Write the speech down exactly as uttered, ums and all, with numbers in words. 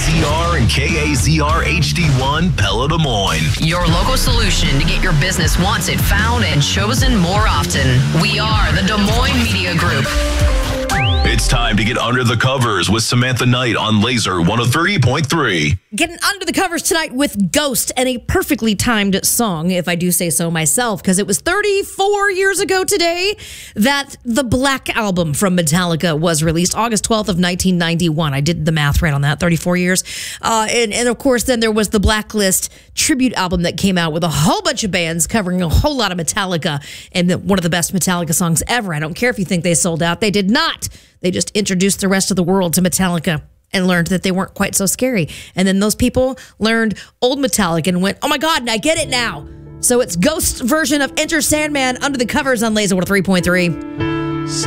Z R and K A Z R H D one Pella Des Moines. Your local solution to get your business wanted, found, and chosen more often. We are the Des Moines Media Group. It's time to get under the covers with Samantha Knight on Laser one oh three point three. Getting under the covers tonight with Ghost, and a perfectly timed song, if I do say so myself, because it was thirty-four years ago today that the Black Album from Metallica was released, August twelfth of nineteen ninety-one. I did the math right on that, thirty-four years. Uh, and, and of course, then there was the Blacklist tribute album that came out with a whole bunch of bands covering a whole lot of Metallica, and one of the best Metallica songs ever. I don't care if you think they sold out. They did not. They just introduced the rest of the world to Metallica and learned that they weren't quite so scary. And then those people learned old Metallica and went, oh my God, I get it now. So it's Ghost's version of Enter Sandman under the covers on Laser one oh three point three.